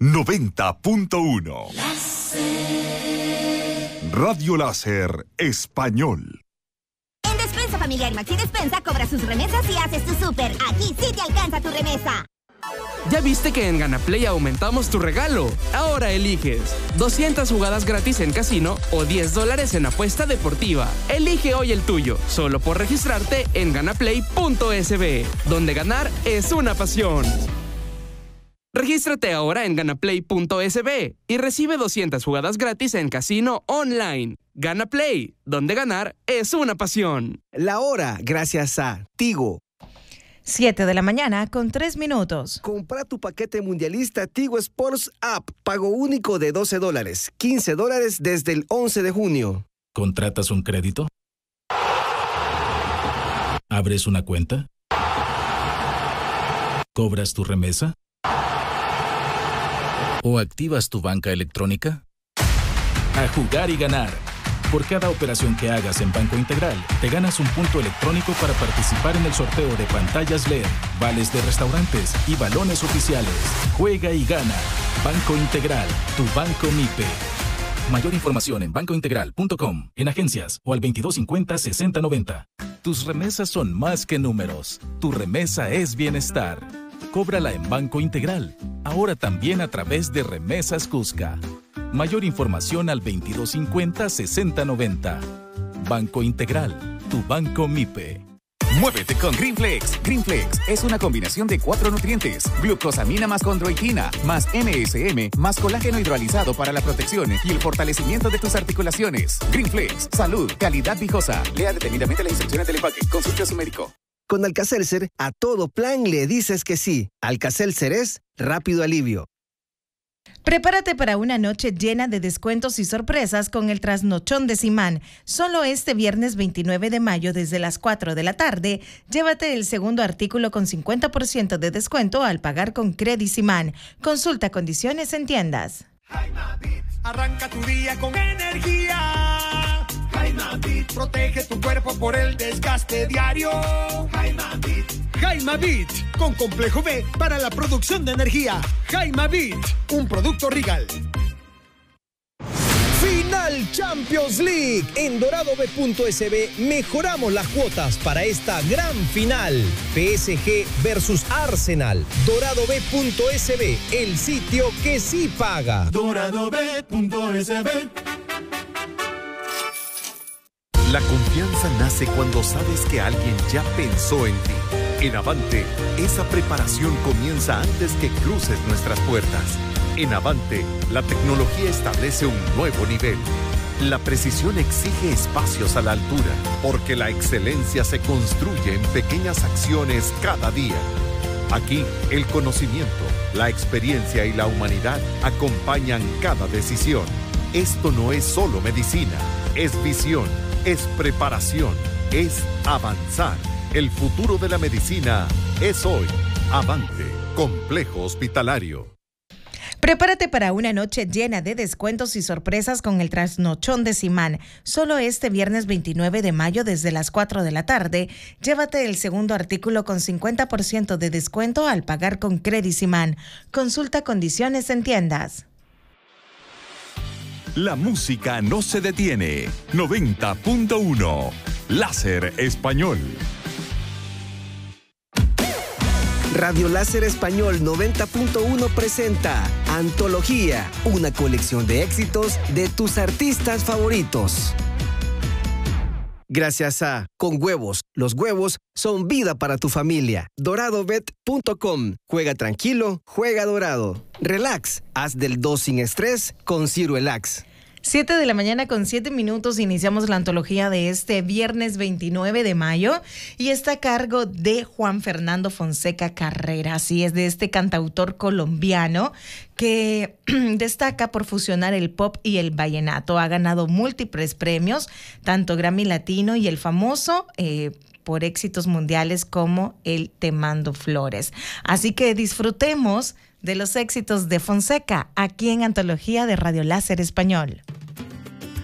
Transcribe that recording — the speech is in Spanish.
90.1. Radio Láser Español. En Despensa Familiar Maxi Despensa cobra sus remesas y haces tu súper. Aquí sí te alcanza tu remesa. ¿Ya viste que en GanaPlay aumentamos tu regalo? Ahora eliges 200 jugadas gratis en casino o $10 en apuesta deportiva. Elige hoy el tuyo, solo por registrarte en ganaplay.sb, donde ganar es una pasión. Regístrate ahora en ganaplay.sb y recibe 200 jugadas gratis en casino online. GanaPlay, donde ganar es una pasión. La hora, gracias a Tigo. 7 de la mañana con 3 minutos. Compra tu paquete mundialista Tigo Sports App. Pago único de $12. $15 desde el 11 de junio. ¿Contratas un crédito? ¿Abres una cuenta? ¿Cobras tu remesa? ¿O activas tu banca electrónica? A jugar y ganar. Por cada operación que hagas en Banco Integral, te ganas un punto electrónico para participar en el sorteo de pantallas LED, vales de restaurantes y balones oficiales. Juega y gana. Banco Integral, tu banco MIPE. Mayor información en bancointegral.com, en agencias o al 2250-6090. Tus remesas son más que números. Tu remesa es bienestar. Cóbrala en Banco Integral, ahora también a través de Remesas Cusca. Mayor información al 2250-6090. Banco Integral, tu banco MIPE. Muévete con Greenflex. Greenflex es una combinación de 4 nutrientes: glucosamina más condroitina, más NSM, más colágeno hidrolizado para la protección y el fortalecimiento de tus articulaciones. Greenflex, salud, calidad viejosa. Lea detenidamente las instrucciones del empaque. Consulte a su médico. Con Alka-Seltzer, a todo plan le dices que sí. Alka-Seltzer es rápido alivio. Prepárate para una noche llena de descuentos y sorpresas con el trasnochón de Simán. Solo este viernes 29 de mayo desde las 4 de la tarde, llévate el segundo artículo con 50% de descuento al pagar con Credit Simán. Consulta condiciones en tiendas. Jaima Beat, arranca tu día con energía. Jaima Beat, protege tu cuerpo por el desgaste diario. Jaima Beat. Jaima Beat, con complejo B para la producción de energía. Jaima Beat, un producto Regal. Final Champions League. En doradobet.sb mejoramos las cuotas para esta gran final. PSG versus Arsenal. Doradobet.sb, el sitio que sí paga. Doradobet.sb. La confianza nace cuando sabes que alguien ya pensó en ti. En Avante, esa preparación comienza antes que cruces nuestras puertas. En Avante, la tecnología establece un nuevo nivel. La precisión exige espacios a la altura, porque la excelencia se construye en pequeñas acciones cada día. Aquí, el conocimiento, la experiencia y la humanidad acompañan cada decisión. Esto no es solo medicina, es visión, es preparación, es avanzar. El futuro de la medicina es hoy. Avante, Complejo Hospitalario. Prepárate para una noche llena de descuentos y sorpresas con el trasnochón de Simán. Solo este viernes 29 de mayo desde las 4 de la tarde, llévate el segundo artículo con 50% de descuento al pagar con Credit Simán. Consulta condiciones en tiendas. La música no se detiene. 90.1. Láser Español. Radio Láser Español 90.1 presenta Antología, una colección de éxitos de tus artistas favoritos. Gracias a Con Huevos, los huevos son vida para tu familia. Doradobet.com. Juega tranquilo, juega dorado. Relax, haz del 2 sin estrés con Ciruelax. 7 de la mañana con 7 minutos iniciamos la antología de este viernes 29 de mayo y está a cargo de Juan Fernando Fonseca Carrera. Así es, de este cantautor colombiano que destaca por fusionar el pop y el vallenato. Ha ganado múltiples premios, tanto Grammy Latino y el famoso por éxitos mundiales como el Te Mando Flores. Así que disfrutemos de los éxitos de Fonseca aquí en Antología de Radio Láser Español.